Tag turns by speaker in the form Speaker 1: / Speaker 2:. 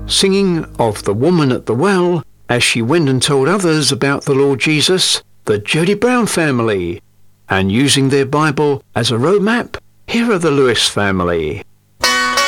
Speaker 1: Singing of the woman at the well as she went and told others about the Lord Jesus, the Jody Brown family. And using their Bible as a road map, here are the Lewis family.